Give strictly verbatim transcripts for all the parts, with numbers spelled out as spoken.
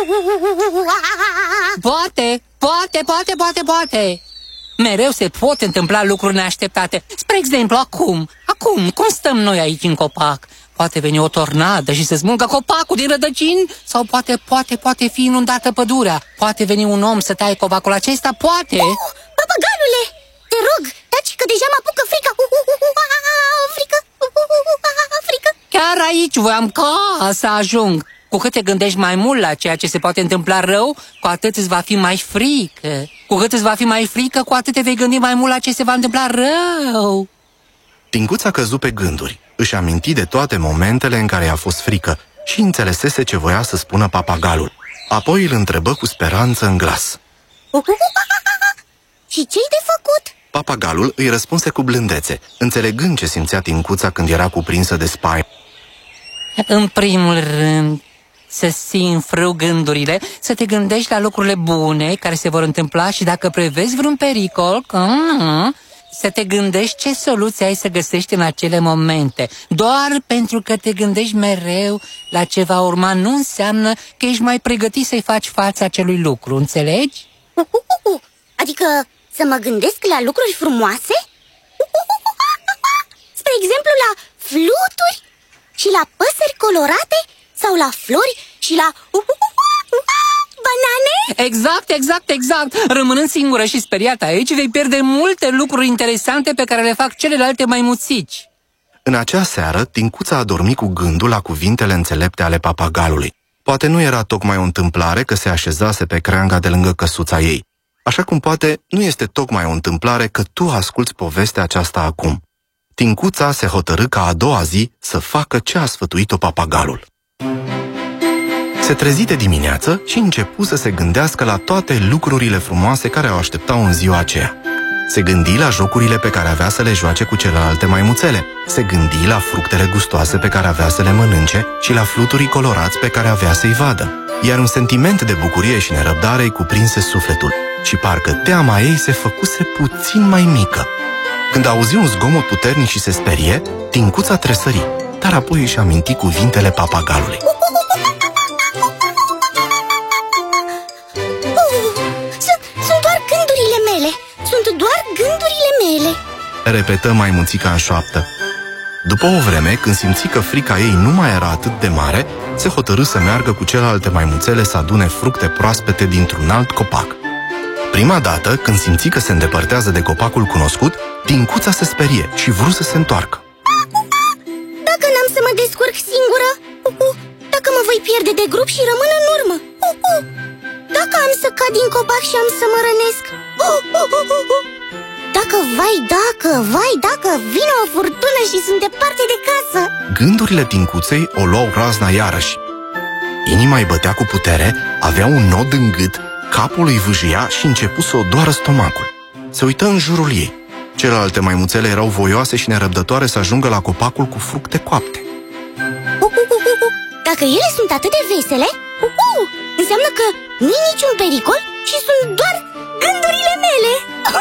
Poate, poate, poate, poate, poate. Mereu se pot întâmpla lucruri neașteptate. Spre exemplu, acum, acum, cum stăm noi aici în copac? Poate veni o tornadă și să smulgă copacul din rădăcini? Sau poate, poate, poate fi inundată pădurea? Poate veni un om să taie copacul acesta? Poate! Oh, papagalule, te rog, taci că deja mă apucă frica. Frică, frică. Chiar aici voiam ca să ajung. Cu cât te gândești mai mult la ceea ce se poate întâmpla rău, cu atât îți va fi mai frică. Cu cât îți va fi mai frică, cu atât te vei gândi mai mult la ce se va întâmpla rău. Tincuța căzu pe gânduri. Își aminti de toate momentele în care i-a fost frică și înțelesese ce voia să spună papagalul. Apoi îl întrebă cu speranță în glas. Și ce-i de făcut? Papagalul îi răspunse cu blândețe, înțelegând ce simțea Tincuța când era cuprinsă de spaimă. În primul rând, să ții în frâu gândurile, să te gândești la lucrurile bune care se vor întâmpla și dacă prevezi vreun pericol, să te gândești ce soluție ai să găsești în acele momente. Doar pentru că te gândești mereu la ce va urma nu înseamnă că ești mai pregătit să-i faci față acelui lucru, înțelegi? Adică să mă gândesc la lucruri frumoase? Spre exemplu la fluturi și la păsări colorate sau la flori și la banane? Exact, exact, exact. Rămânând singură și speriată aici, vei pierde multe lucruri interesante pe care le fac celelalte maimuțici. În acea seară, Tincuța a dormit cu gândul la cuvintele înțelepte ale papagalului. Poate nu era tocmai o întâmplare că se așezase pe creanga de lângă căsuța ei. Așa cum poate nu este tocmai o întâmplare că tu asculți povestea aceasta acum. Tincuța se hotărâ ca a doua zi să facă ce a sfătuit-o papagalul. Se trezi de dimineață și începu să se gândească la toate lucrurile frumoase care o așteptau în ziua aceea. Se gândi la jocurile pe care avea să le joace cu celelalte maimuțele. Se gândi la fructele gustoase pe care avea să le mănânce și la fluturii colorați pe care avea să-i vadă. Iar un sentiment de bucurie și nerăbdare îi cuprinse sufletul și parcă teama ei se făcuse puțin mai mică. Când auzi un zgomot puternic și se sperie, Tincuța tresări, dar apoi își aminti cuvintele papagalului. Sunt doar gândurile mele, sunt doar gândurile mele, repetă maimuțica în șoaptă. După o vreme, când simți că frica ei nu mai era atât de mare, se hotărâ să meargă cu celelalte maimuțele să adune fructe proaspete dintr-un alt copac. Prima dată, când simți că se îndepărtează de copacul cunoscut, Tincuța se sperie și vrut să se întoarcă. Dacă n-am să mă descurc singură, dacă mă voi pierde de grup și rămân în urmă, dacă am să cad din copac și am să mă rănesc, dacă, vai dacă, vai dacă, vine o furtună și sunt departe de casă. Gândurile Tincuței o luau razna iarăși. Inima îi bătea cu putere, avea un nod în gât, capul îi vâjia și începu să o doară stomacul. Se uită în jurul ei. Celelalte maimuțele erau voioase și nerăbdătoare să ajungă la copacul cu fructe coapte. Dacă ele sunt atât de vesele, înseamnă că nu-i niciun pericol și sunt doar gândurile mele.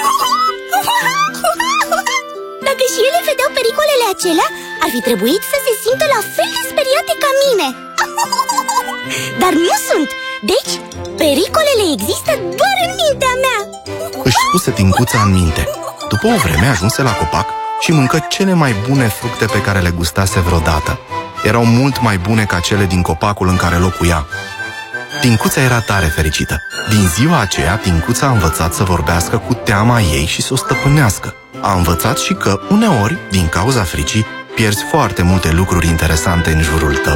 Dacă și ele vedeau pericolele acelea, ar fi trebuit să se simtă la fel de speriate ca mine. Dar nu sunt. Deci, pericolele există doar în mintea mea. Își spuse Tincuța în minte. După o vreme ajunse la copac și mâncă cele mai bune fructe pe care le gustase vreodată. Erau mult mai bune ca cele din copacul în care locuia. Tincuța era tare fericită. Din ziua aceea, Tincuța a învățat să vorbească cu teama ei și să o stăpânească. A învățat și că, uneori, din cauza fricii, pierzi foarte multe lucruri interesante în jurul tău.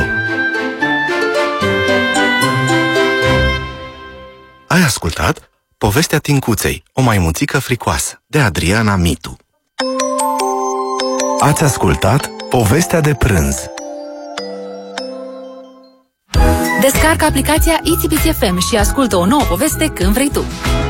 Ai ascultat Povestea Tincuței, o maimuțică fricoasă, de Adriana Mitu. Ați ascultat Povestea de prânz. Descarcă aplicația I T B C F M și ascultă o nouă poveste când vrei tu.